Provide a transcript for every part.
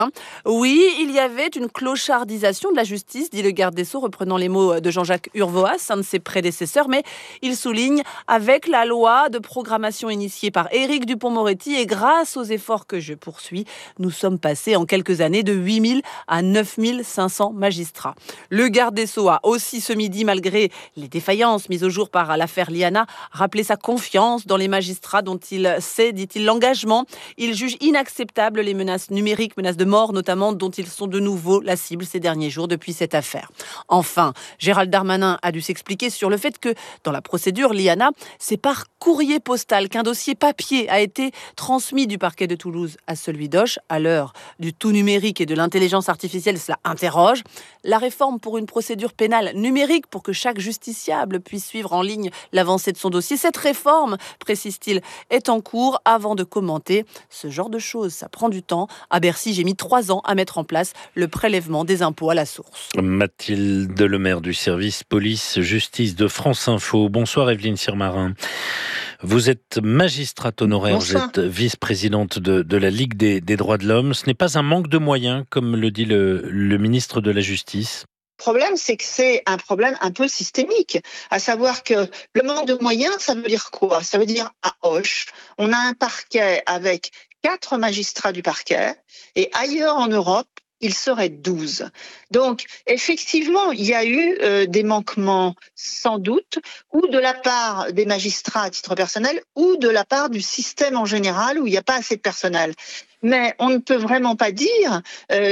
Oui, il y avait une clochardisation de la justice, dit le garde des Sceaux, reprenant les mots de Jean-Jacques Urvoas, un de ses prédécesseurs, mais il souligne, avec la loi de programmation initiée par Éric Dupond-Moretti et grâce aux efforts que je poursuis, nous sommes passés en quelques années de 8 000 à 9 500 magistrats. Le garde des Sceaux a aussi ce midi, malgré les défaillances mises au jour par l'affaire Liana, rappelé sa confiance dans les magistrats dont il sait, dit-il, l'engagement. Il juge inacceptable les menaces numériques, menaces de mort notamment, dont ils sont de nouveau la cible ces derniers jours depuis cette affaire. Enfin, Gérald Darmanin a dû s'expliquer sur le fait que dans la procédure Liana, c'est par courrier postal qu'un dossier papier a été transmis du parquet de Toulouse à celui d'Auch. À l'heure du tout numérique et de l'intelligence artificielle, cela interroge. La réforme pour une procédure pénale numérique pour que chaque justiciable puisse suivre en ligne l'avancée de son dossier, cette réforme, précise-t-il, est en cours. Avant de commenter ce genre de choses, ça prend du temps. À Bercy, j'ai mis 3 ans à mettre en place le prélèvement des impôts à la source. Mathilde Lemaire du service police-justice de France Info. Bonsoir Evelyne Sirmarin. Vous êtes magistrate honoraire, Bonsoir. vous êtes vice-présidente de la Ligue des droits de l'homme. Ce n'est pas un manque de moyens, comme le dit le ministre de la Justice? Le problème, c'est que c'est un problème un peu systémique, à savoir que le manque de moyens, ça veut dire quoi? Ça veut dire à Auch, on a un parquet avec 4 magistrats du parquet et ailleurs en Europe, il serait 12. Donc, effectivement, il y a eu des manquements, sans doute, ou de la part des magistrats à titre personnel, ou de la part du système en général, où il n'y a pas assez de personnel. Mais on ne peut vraiment pas dire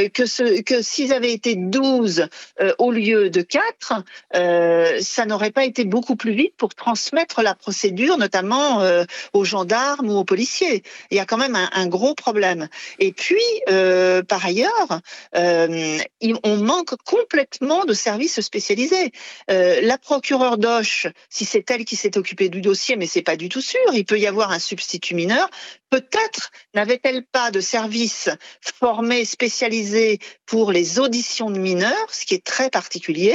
que s'ils avaient été 12 au lieu de 4, ça n'aurait pas été beaucoup plus vite pour transmettre la procédure, notamment aux gendarmes ou aux policiers. Il y a quand même un gros problème. Et puis, par ailleurs, on manque complètement de services spécialisés. La procureure d'Auch, si c'est elle qui s'est occupée du dossier, mais c'est pas du tout sûr, il peut y avoir un substitut mineur. Peut-être n'avait-elle pas de service formé, spécialisé pour les auditions de mineurs, ce qui est très particulier,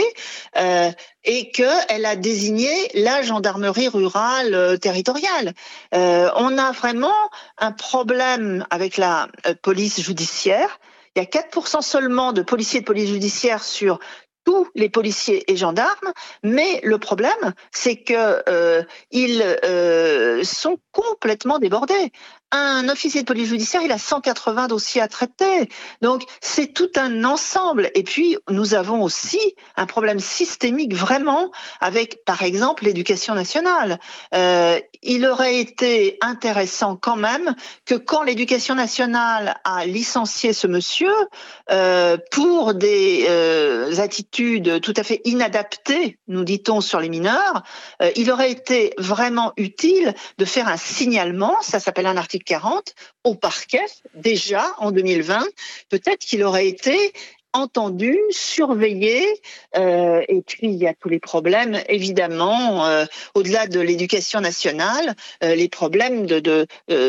et qu'elle a désigné la gendarmerie rurale territoriale. On a vraiment un problème avec la police judiciaire. Il y a 4% seulement de policiers de police judiciaire sur tous les policiers et gendarmes, mais le problème, c'est que ils sont complètement débordés. Un officier de police judiciaire, il a 180 dossiers à traiter. Donc, c'est tout un ensemble. Et puis, nous avons aussi un problème systémique vraiment avec, par exemple, l'éducation nationale. Il aurait été intéressant quand même que quand l'éducation nationale a licencié ce monsieur pour des attitudes tout à fait inadaptées, nous dit-on, sur les mineurs, il aurait été vraiment utile de faire un signalement, ça s'appelle un article 40, au parquet, déjà en 2020. Peut-être qu'il aurait été entendu, surveillé, et puis il y a tous les problèmes, évidemment, au-delà de l'éducation nationale, les problèmes du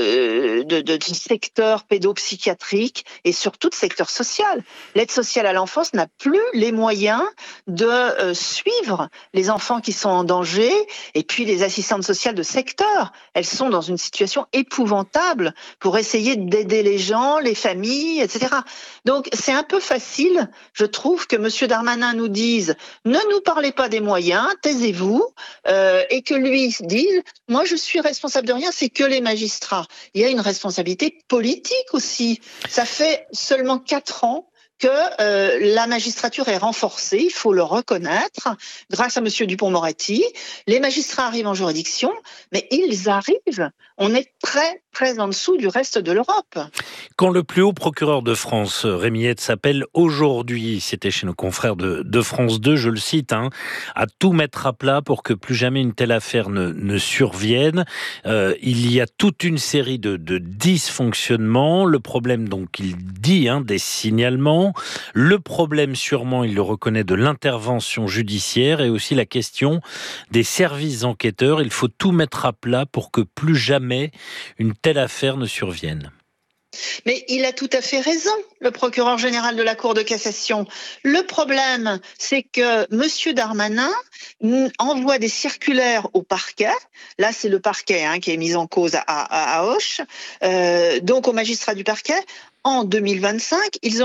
secteur pédopsychiatrique et surtout de secteur social. L'aide sociale à l'enfance n'a plus les moyens de suivre les enfants qui sont en danger, et puis les assistantes sociales de secteur, elles sont dans une situation épouvantable pour essayer d'aider les gens, les familles, etc. Donc c'est un peu facile, je trouve, que M. Darmanin nous dise « Ne nous parlez pas des moyens, taisez-vous », et que lui dise « Moi, je suis responsable de rien, c'est que les magistrats ». Il y a une responsabilité politique aussi. Ça fait seulement 4 ans que la magistrature est renforcée, il faut le reconnaître, grâce à M. Dupond-Moretti. Les magistrats arrivent en juridiction, mais ils arrivent. On est très, très en dessous du reste de l'Europe. Quand le plus haut procureur de France, Rémi Heitz, s'appelle aujourd'hui, c'était chez nos confrères de France 2, je le cite, à tout mettre à plat pour que plus jamais une telle affaire ne survienne. Il y a toute une série de dysfonctionnements. Le problème, donc, il dit, des signalements. Le problème, sûrement, il le reconnaît, de l'intervention judiciaire et aussi la question des services enquêteurs. Il faut tout mettre à plat pour que plus jamais une telle affaire ne survienne. Mais il a tout à fait raison, le procureur général de la Cour de cassation. Le problème, c'est que M. Darmanin envoie des circulaires au parquet. Là, c'est le parquet qui est mis en cause à Auch, donc aux magistrats du parquet, en 2025, ils